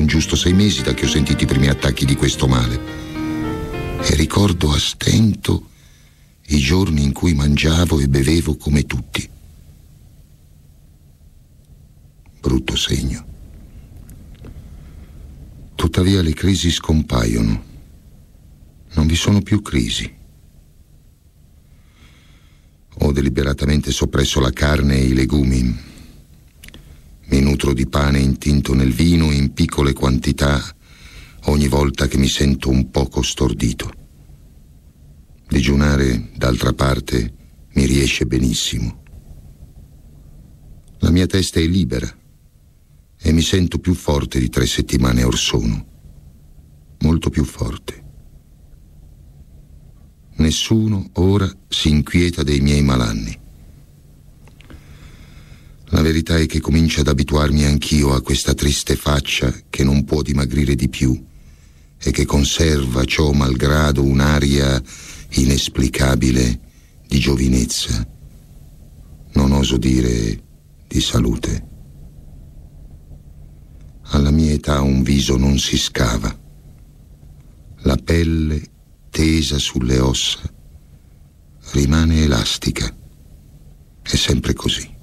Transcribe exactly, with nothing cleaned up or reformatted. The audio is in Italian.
giusto sei mesi da che ho sentito i primi attacchi di questo male. E ricordo a stento i giorni in cui mangiavo e bevevo come tutti. Brutto segno. Tuttavia le crisi scompaiono. Non vi sono più crisi. Ho deliberatamente soppresso la carne e i legumi. Mi nutro di pane intinto nel vino in piccole quantità ogni volta che mi sento un poco stordito. Digiunare, d'altra parte, mi riesce benissimo. La mia testa è libera e mi sento più forte di tre settimane or sono. Molto più forte. Nessuno ora si inquieta dei miei malanni. La verità è che comincio ad abituarmi anch'io a questa triste faccia che non può dimagrire di più e che conserva ciò malgrado un'aria inesplicabile di giovinezza, non oso dire di salute. Alla mia età un viso non si scava. La pelle tesa sulle ossa rimane elastica. È sempre così.